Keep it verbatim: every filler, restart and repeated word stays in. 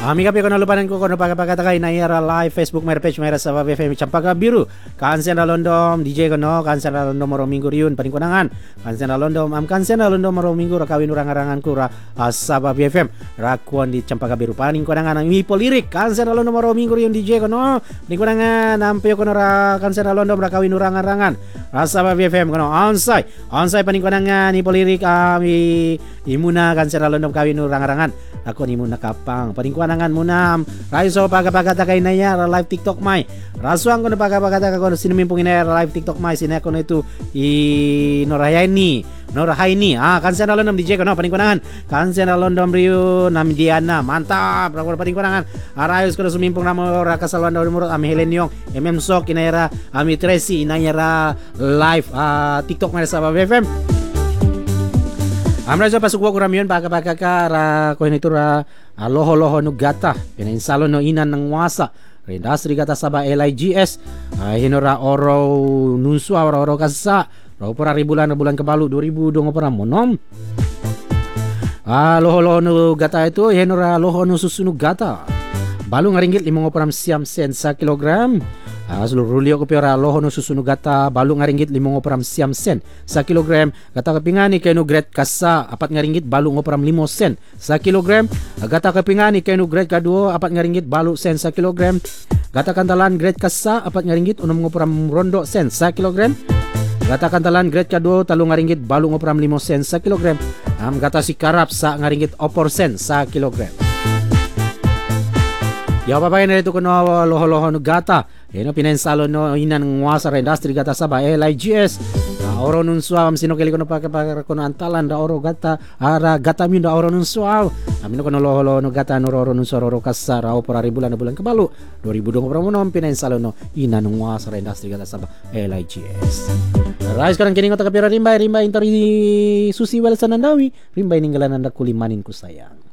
Amiga pe kono lupanan ko kono pagkakatagay na ira live Facebook may page may sa F M Champaga Biru kansen na londom D J kono kansen na londom moro minggu riun paring konangan kansen na londom am kansen na londom moro minggu ra kawin urang-arangan ko ra asaba B F M rakuan di Champaga Biru paring konangan ang ipo lirik kansen na londom moro minggu riun D J kono paring konangan ampeyo kono ra kansen na londom ra kawin urang-arangan asaba B F M kono onsay onsay paring konangan ipo lirik ami imuna kansen na londom kawin urang-arangan ako ni muna kapang paring konangan muna raiso pagkapagata kay naya live TikTok may rasuang ko na pagkapagata ko sinumimpong inaya live TikTok may sinaya ko na ito i Norahayni Norahayni ah kansen na londom D J ko no paring konangan kansen na londom Rio nam Diana mantap rakor paring konangan arayos ko na sumimpong na mo ra kasalwan daw mo ami Helen Yong M M Sok inaya ami Tracy inaya ra live uh, TikTok may sa B F M. Amra sa pasukwa ko ramyon pagka-pagka ka ra ko nito ra uh, loho-loho no gata pinainsalo no inan ng wasa industry gata saba L I G S uh, hinora oro nunswa oro oro kasa ro pora ribulan na bulan kabalu dua ribu dua puluh monom ah loho-loho no gata itu hinora loho no susunu gata balu ngaringgit lima ngoperam siam sen sa kilogram. Uh, seluruh rulio ko pera loho no susunu gata balu ngaringgit lima ngoperam siam sen sa kilogram gata kepingani keno grade kasa apat ngaringgit balu ngoperam limo sen sa kilogram gata kepingani keno grade kadua apat ngaringgit balu sen sa kilogram gata kantalan grade kasa apat ngaringgit unam ngoperam rondo sen sa kilogram gata kantalan grade kadua talu ngaringgit balu ngoperam limo sen sa kilogram am gata sikarap sa ngaringgit opor sen sa kilogram. Ya papay na ito ko no loho-loho no gata. Eno pinensalo no inan ngwasa ra industry gata saba L I G S. Da oro nun suam sino kali ko no pagka ko no antalan da oro gata ara gata mi da oro nun suaw. Amin ko no loho-loho no gata no oro nun sororo kasara o por bulan na bulan kabalu dua ribu dua puluh no pinensalo no inan ngwasa ra industry gata saba L I G S. Rais karang kini ngota kapira rimbay rimbay intori Susi Welsa Nandawi rimbay ninggalan anda kulimanin ku sayang.